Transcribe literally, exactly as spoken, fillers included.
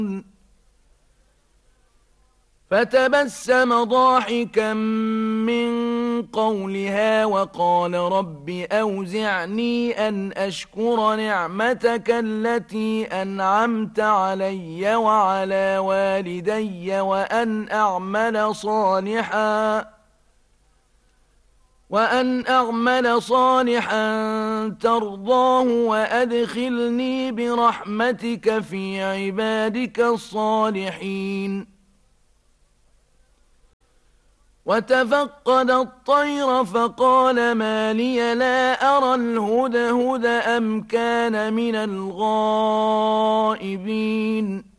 فتبسم ضاحكا من قولها وقال رب أوزعني أن أشكر نعمتك التي أنعمت علي وعلى والدي وأن أعمل صالحا وأن أعمل صالحا ترضاه وأدخلني برحمتك في عبادك الصالحين. وتفقد الطير فقال ما لي لا أرى الهدهد أم كان من الغائبين